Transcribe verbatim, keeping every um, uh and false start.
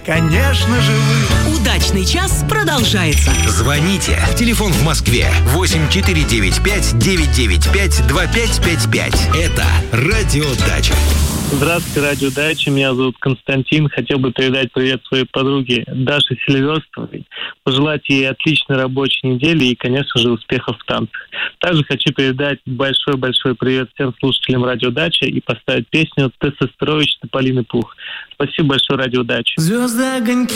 конечно же, вы. Удачный час продолжается. Звоните. Телефон в Москве восемь четыре девять пять девять девять пять два пять пять пять. Это Радио Дача. Здравствуйте, Радио Дача. Меня зовут Константин. Хотел бы передать привет своей подруге Даше Селиверстовой. Пожелать ей отличной рабочей недели и, конечно же, успехов в танцах. Также хочу передать большой-большой привет всем слушателям Радио Дача и поставить песню «Ты Состроич» Тополиный пух. Спасибо большое, Радио Дача. Звезды, огоньки.